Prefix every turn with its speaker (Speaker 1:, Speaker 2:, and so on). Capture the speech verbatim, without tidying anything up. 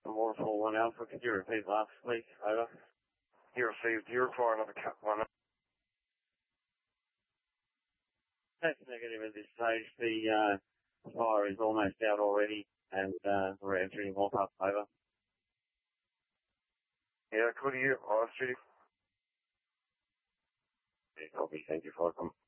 Speaker 1: The waterfall one Alpha, could you repeat last week? Over.
Speaker 2: You received, you require another cat one.
Speaker 1: That's negative at this stage. The uh, fire is almost out already, and uh, we're entering walk up. Over.
Speaker 2: Yeah, good to you. All right, Judy.
Speaker 1: Yeah, copy. Thank you for coming.